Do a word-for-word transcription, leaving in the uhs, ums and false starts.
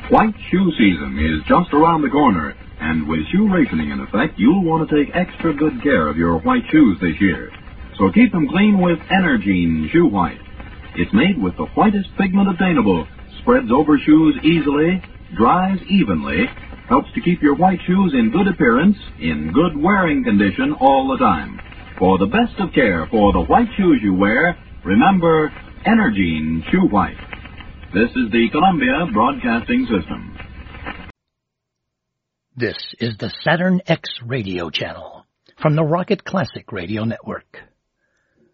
White shoe season is just around the corner, and with shoe rationing in effect, you'll want to take extra good care of your white shoes this year. So keep them clean with Energine Shoe White. It's made with the whitest pigment obtainable, spreads over shoes easily, dries evenly, helps to keep your white shoes in good appearance, in good wearing condition all the time. For the best of care for the white shoes you wear, remember Energine Shoe White. This is the Columbia Broadcasting System. This is the Saturn X radio channel from the Rocket Classic Radio Network.